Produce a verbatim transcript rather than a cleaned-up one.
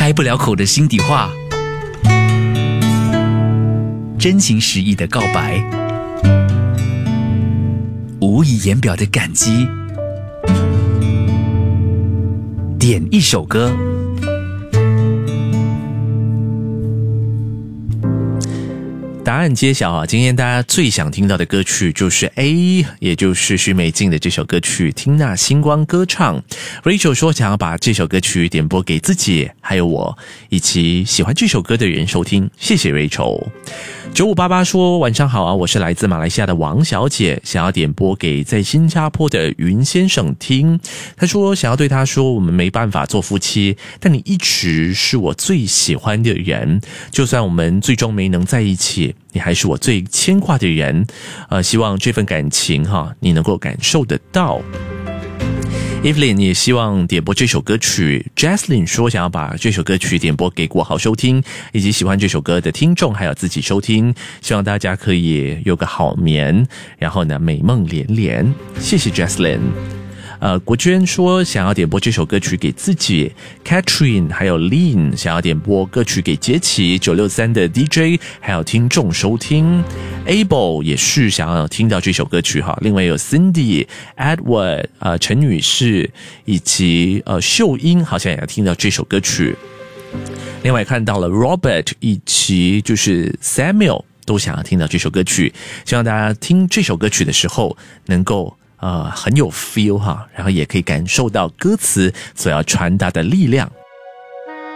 开不了口的心底话，真情实意的告白，无以言表的感激。点一首歌，答案揭晓啊！今天大家最想听到的歌曲就是 A， 也就是许美静的这首歌曲《听那星光歌唱》。Rachel 说想要把这首歌曲点播给自己，还有我以及喜欢这首歌的人收听，谢谢 Rachel。九五八八说晚上好啊，我是来自马来西亚的王小姐，想要点播给在新加坡的云先生听。他说想要对他说，我们没办法做夫妻，但你一直是我最喜欢的人，就算我们最终没能在一起，你还是我最牵挂的人。呃，希望这份感情哈，你能够感受得到。Evelyn 也希望点播这首歌曲。 Jaslyn 说想要把这首歌曲点播给国豪收听，以及喜欢这首歌的听众还有自己收听，希望大家可以有个好眠，然后呢美梦连连。谢谢 Jaslyn。呃，国娟说想要点播这首歌曲给自己。 Catherine 还有 Lynn 想要点播歌曲给杰奇九六三的 D J 还有听众收听。 Abel 也是想要听到这首歌曲哈。另外有 Cindy Edward 呃陈女士以及呃秀英好像也要听到这首歌曲。另外看到了 Robert 以及就是 Samuel 都想要听到这首歌曲，希望大家听这首歌曲的时候能够呃，很有 feel 哈，然后也可以感受到歌词所要传达的力量。